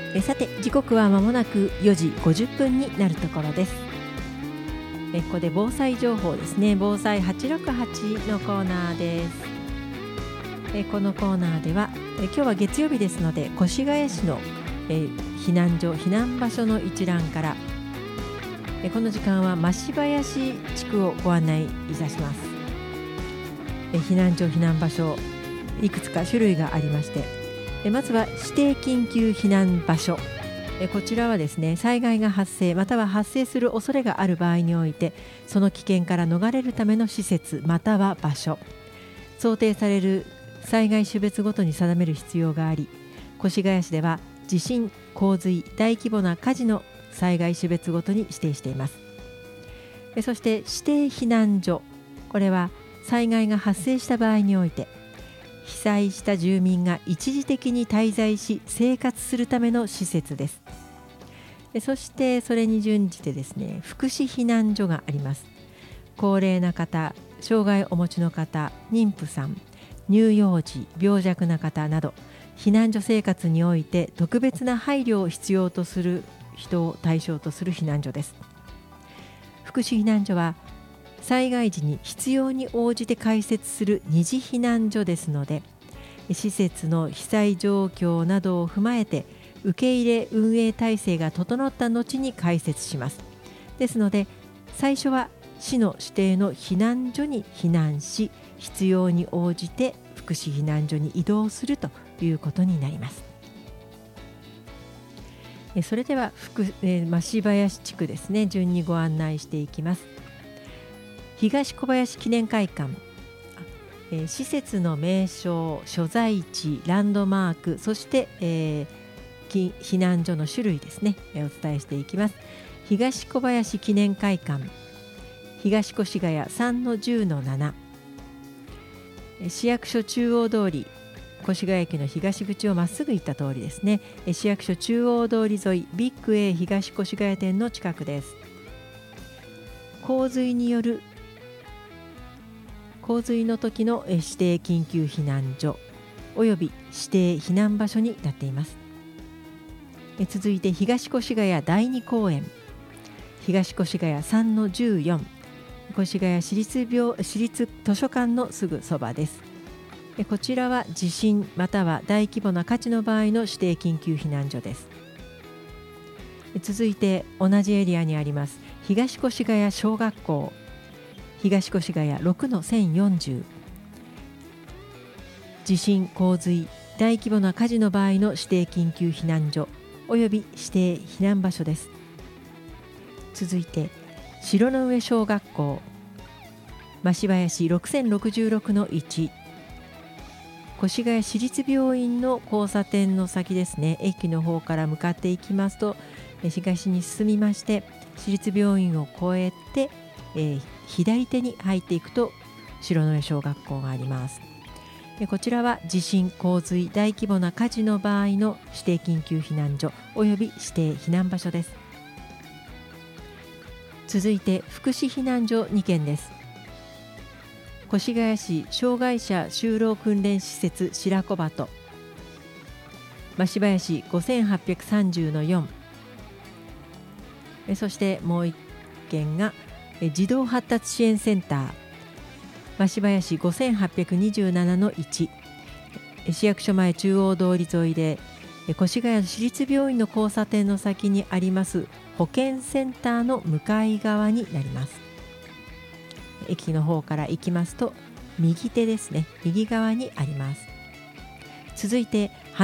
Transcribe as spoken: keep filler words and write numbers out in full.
えさて時刻は間もなくよじごじゅっぷんになるところです。えここで防災情報ですね。防災はちろくはちのコーナーです。えこのコーナーではえ今日は月曜日ですので、越谷市のえ避難所避難場所の一覧からえこの時間は増林地区をご案内いたします。え避難所避難場所いくつか種類がありまして、えまずは指定緊急避難場所、えこちらはですね、災害が発生または発生する恐れがある場合において、その危険から逃れるための施設または場所、想定される災害種別ごとに定める必要があり、越谷市では地震、洪水、大規模な火事の災害種別ごとに指定しています。えそして指定避難所、これは災害が発生した場合において被災した住民が一時的に滞在し生活するための施設です。そしてそれに準じてですね、福祉避難所があります。高齢な方、障害をお持ちの方、妊婦さん、乳幼児、病弱な方など、避難所生活において特別な配慮を必要とする人を対象とする避難所です。福祉避難所は災害時に必要に応じて開設する二次避難所ですので、施設の被災状況などを踏まえて受け入れ運営体制が整った後に開設します。ですので最初は市の指定の避難所に避難し、必要に応じて福祉避難所に移動するということになります。それでは福、えー、増林地区ですね、順にご案内していきます。東小林記念会館、えー、施設の名称、所在地、ランドマーク、そして、えー、避難所の種類ですね、えー、お伝えしていきます。東小林記念会館、東越谷 さんのじゅうのなな、市役所中央通り、越谷駅の東口をまっすぐ行った通りですね、市役所中央通り沿いビッグ A 東越谷店の近くです。洪水による洪水の時の指定緊急避難所および指定避難場所になっています。続いて東越谷だいに公園、東越谷 さんのじゅうよん、越谷市立病市立図書館のすぐそばです。こちらは地震または大規模な火事の場合の指定緊急避難所です。続いて同じエリアにあります東越谷小学校、東越谷 ろくのせんよんじゅう、地震、洪水、大規模な火事の場合の指定緊急避難所および指定避難場所です。続いて白の上小学校、増林 ろくせんろくじゅうろくのいち、越谷市立病院の交差点の先ですね、駅の方から向かっていきますと東に進みまして、市立病院を越えて、えー、左手に入っていくと白の上小学校があります。こちらは地震、洪水、大規模な火事の場合の指定緊急避難所および指定避難場所です。続いて福祉避難所にけんです。越谷市障害者就労訓練施設白子鳩、増林 ごせんはっぴゃくさんじゅうのよん、そしてもういっけんが児童発達支援センター、増林 ごせんはっぴゃくにじゅうななのいち、市役所前中央通り沿いで越谷市立病院の交差点の先にあります保健センターの向かい側になります。駅の方から行きますと右手ですね、右側にあります。続いて